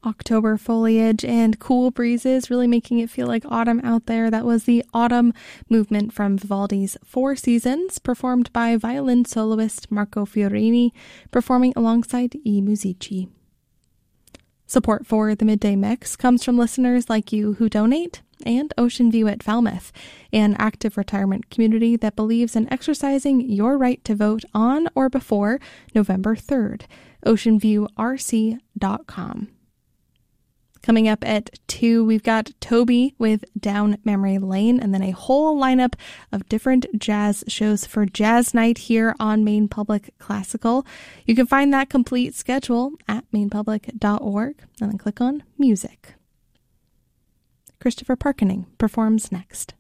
October foliage and cool breezes, really making it feel like autumn out there. That was the Autumn Movement from Vivaldi's Four Seasons, performed by violin soloist Marco Fiorini, performing alongside I Musici. Support for the Midday Mix comes from listeners like you who donate, and Ocean View at Falmouth, an active retirement community that believes in exercising your right to vote on or before November 3rd. OceanViewRC.com. Coming up at 2, we've got Toby with Down Memory Lane, and then a whole lineup of different jazz shows for Jazz Night here on Maine Public Classical. You can find that complete schedule at mainpublic.org, and then click on Music. Christopher Parkening performs next.